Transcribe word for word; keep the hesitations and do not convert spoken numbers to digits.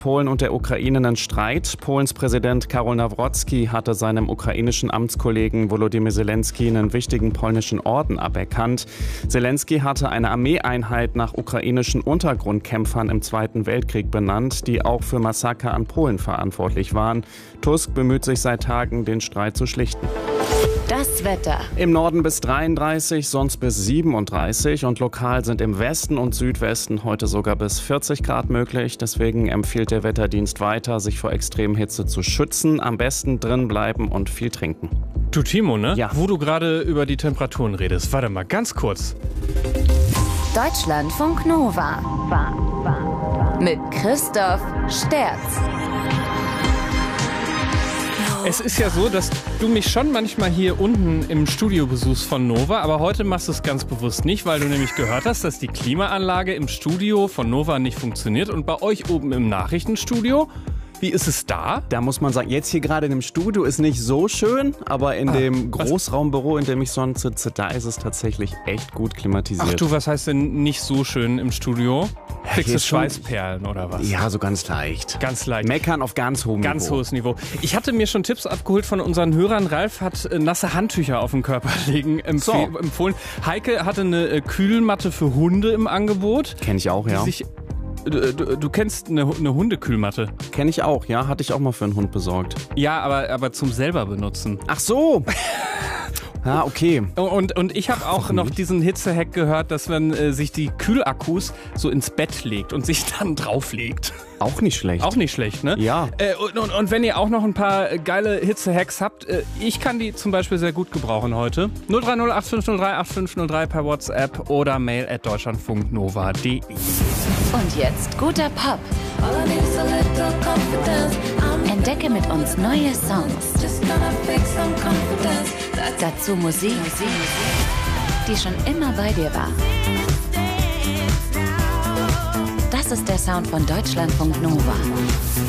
Polen und der Ukraine einen Streit. Polens Präsident Karol Nawrocki hatte seinem ukrainischen Amtskollegen Volodymyr Zelensky einen wichtigen polnischen Orden aberkannt. Zelensky hatte eine Armeeeinheit nach ukrainischen Untergrundkämpfern im Zweiten Weltkrieg benannt, die auch für Massaker an Polen verantwortlich waren. Tusk bemüht sich seit Tagen, den Streit zu schlichten. Das Wetter. Im Norden bis dreiunddreißig, sonst bis siebenunddreißig und lokal sind im Westen und Südwesten heute sogar bis vierzig Grad möglich. Deswegen empfiehlt der Wetterdienst weiter, sich vor Extremhitze zu schützen. Am besten drin bleiben und viel trinken. Du Timo, ne? Ja. Wo du gerade über die Temperaturen redest, warte mal ganz kurz. Deutschlandfunk Nova. Mit Christoph Sterz. Es ist ja so, dass du mich schon manchmal hier unten im Studio besuchst von Nova, aber heute machst du es ganz bewusst nicht, weil du nämlich gehört hast, dass die Klimaanlage im Studio von Nova nicht funktioniert und bei euch oben im Nachrichtenstudio. Wie ist es da? Da muss man sagen, jetzt hier gerade in dem Studio ist nicht so schön, aber in Ah, dem was- Großraumbüro, in dem ich sonst sitze, da ist es tatsächlich echt gut klimatisiert. Ach du, was heißt denn nicht so schön im Studio? Kriegst hier du ist schon- Schweißperlen oder was? Ja, so ganz leicht. Ganz leicht. Meckern auf ganz hohem Ganz Niveau. hohes Niveau. Ich hatte mir schon Tipps abgeholt von unseren Hörern. Ralf hat äh, nasse Handtücher auf den Körper legen empf- So. empfohlen. Heike hatte eine äh, Kühlmatte für Hunde im Angebot. Kenn ich auch, Die ja. sich, du, du, du kennst eine, eine Hundekühlmatte. Kenn ich auch, ja. Hatte ich auch mal für einen Hund besorgt. Ja, aber, aber zum selber benutzen. Ach so. Ja, okay. Und, und ich habe auch Warum noch nicht? diesen Hitzehack gehört, dass man äh, sich die Kühlakkus so ins Bett legt und sich dann drauflegt. Auch nicht schlecht. Auch nicht schlecht, ne? Ja. Äh, und, und, und wenn ihr auch noch ein paar äh, geile Hitze-Hacks habt, äh, ich kann die zum Beispiel sehr gut gebrauchen heute. null drei null acht fünf null drei acht fünf null drei per WhatsApp oder mail at deutschlandfunknova punkt de. Und jetzt guter Pop. Entdecke mit uns neue Songs. Dazu Musik, die schon immer bei dir war. Das ist der Sound von Deutschlandfunk Nova.